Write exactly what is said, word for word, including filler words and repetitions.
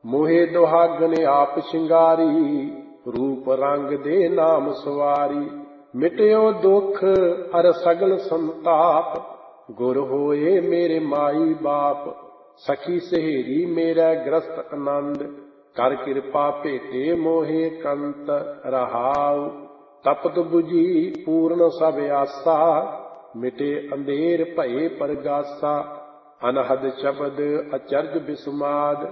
मोहे दुहागन आप शिंगारी, रूप रंग दे नाम सवारी। मिटयो दुख अर सगल संताप, गुर होए मेरे माई बाप। सखी सहेली मेरा ग्रस्त आनंद, कर कृपा भेटे मोहे कंत रहाऊ। तपत बुझी पूर्ण सब आसा, मिटे अंधेर भये परगासा। अनहद शब्द अचरज बिस्माद,